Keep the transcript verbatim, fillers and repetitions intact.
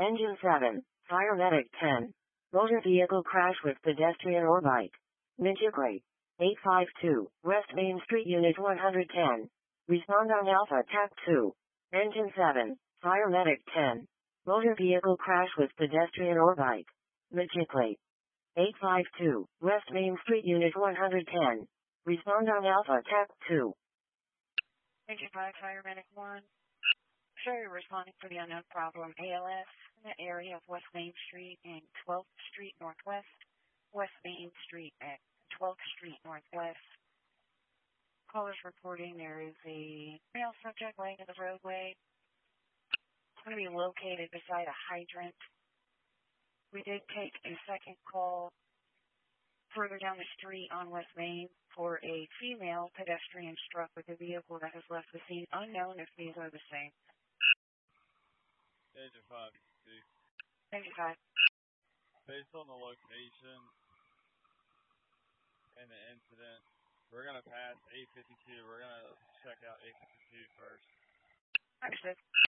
Engine seven, Fire Medic ten. Motor vehicle crash with pedestrian or bike. Midget eight five two, West Main Street Unit one hundred ten. Respond on Alpha T A C two. Engine seven, Fire Medic ten. Motor vehicle crash with pedestrian or bike. Midget eight five two, West Main Street Unit one hundred ten. Respond on Alpha T A C two. Engine five, Fire Medic one. Sure, you're responding for the unknown problem A L S in the area of West Main Street and twelfth Street Northwest. West Main Street at twelfth Street Northwest. Callers reporting there is a male subject laying in the roadway. It's going to be located beside a hydrant. We did take a second call further down the street on West Main for a female pedestrian struck with a vehicle that has left the scene. Unknown if these are the same. Engine five, two. Engine five. Based on the location and the incident, we're going to pass eight fifty-two. We're going to check out eight fifty-two first. Understood.